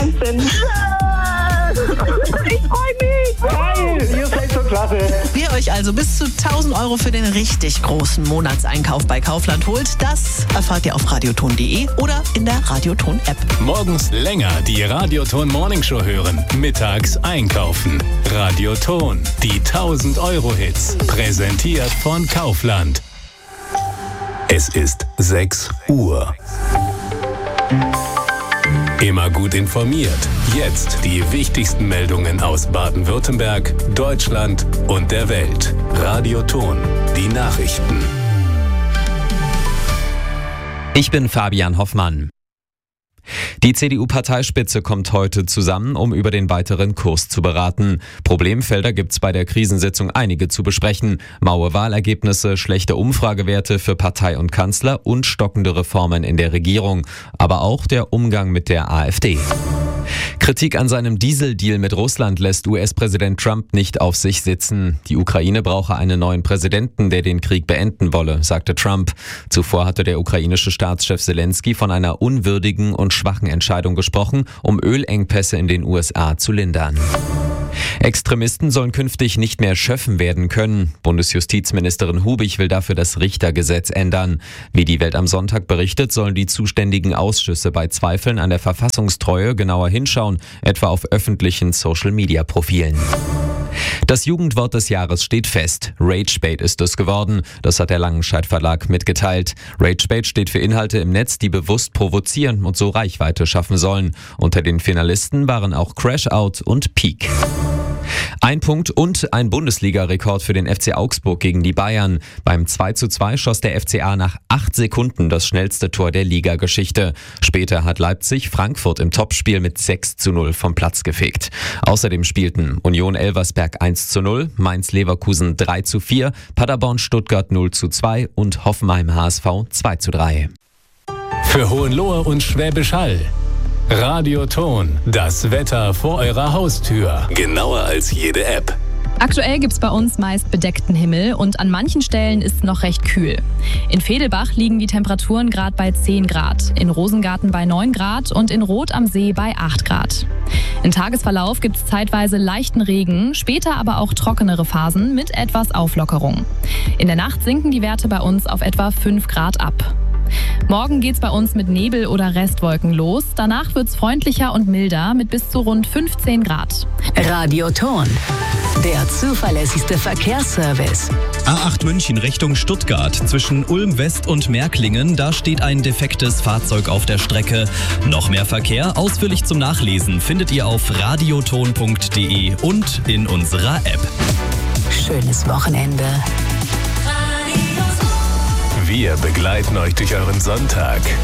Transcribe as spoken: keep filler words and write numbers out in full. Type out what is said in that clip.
Wahnsinn. Ich freue mich. Geil, ihr seid so klasse. Wer euch also bis zu tausend Euro für den richtig großen Monatseinkauf bei Kaufland holt, das erfahrt ihr auf radioton punkt de oder in der Radioton-App. Morgens länger die Radioton Morningshow hören, mittags einkaufen. Radioton, die tausend Euro Hits, präsentiert von Kaufland. Es ist sechs Uhr. Immer gut informiert. Jetzt die wichtigsten Meldungen aus Baden-Württemberg, Deutschland und der Welt. Radioton, die Nachrichten. Ich bin Fabian Hoffmann. Die C D U-Parteispitze kommt heute zusammen, um über den weiteren Kurs zu beraten. Problemfelder gibt's bei der Krisensitzung einige zu besprechen. Maue Wahlergebnisse, schlechte Umfragewerte für Partei und Kanzler und stockende Reformen in der Regierung. Aber auch der Umgang mit der AfD. Kritik an seinem Dieseldeal mit Russland lässt U S-Präsident Trump nicht auf sich sitzen. Die Ukraine brauche einen neuen Präsidenten, der den Krieg beenden wolle, sagte Trump. Zuvor hatte der ukrainische Staatschef Zelensky von einer unwürdigen und schwachen Entscheidung gesprochen, um Ölengpässe in den U S A zu lindern. Extremisten sollen künftig nicht mehr schöffen werden können. Bundesjustizministerin Hubig will dafür das Richtergesetz ändern. Wie die Welt am Sonntag berichtet, sollen die zuständigen Ausschüsse bei Zweifeln an der Verfassungstreue genauer hinschauen, etwa auf öffentlichen Social-Media-Profilen. Das Jugendwort des Jahres steht fest. Ragebait ist es geworden. Das hat der Langenscheidt Verlag mitgeteilt. Ragebait steht für Inhalte im Netz, die bewusst provozieren und so Reichweite schaffen sollen. Unter den Finalisten waren auch Crashout und Peak. Ein Punkt und ein Bundesliga-Rekord für den F C Augsburg gegen die Bayern. Beim zwei zu zwei schoss der F C A nach acht Sekunden das schnellste Tor der Ligageschichte. Später hat Leipzig Frankfurt im Topspiel mit sechs zu null vom Platz gefegt. Außerdem spielten Union Elversberg eins zu null, Mainz Leverkusen drei zu vier, Paderborn Stuttgart null zu zwei und Hoffenheim H S V zwei zu drei. Für Hohenlohe und Schwäbisch Hall. Radioton, das Wetter vor eurer Haustür. Genauer als jede App. Aktuell gibt's bei uns meist bedeckten Himmel und an manchen Stellen ist es noch recht kühl. In Vedelbach liegen die Temperaturen gerade bei zehn Grad, in Rosengarten bei neun Grad und in Roth am See bei acht Grad. Im Tagesverlauf gibt's zeitweise leichten Regen, später aber auch trockenere Phasen mit etwas Auflockerung. In der Nacht sinken die Werte bei uns auf etwa fünf Grad ab. Morgen geht's bei uns mit Nebel oder Restwolken los. Danach wird's freundlicher und milder mit bis zu rund fünfzehn Grad. Radioton, der zuverlässigste Verkehrsservice. A acht München Richtung Stuttgart. Zwischen Ulm West und Märklingen, da steht ein defektes Fahrzeug auf der Strecke. Noch mehr Verkehr, ausführlich zum Nachlesen, findet ihr auf radioton punkt de und in unserer App. Schönes Wochenende. Wir begleiten euch durch euren Sonntag.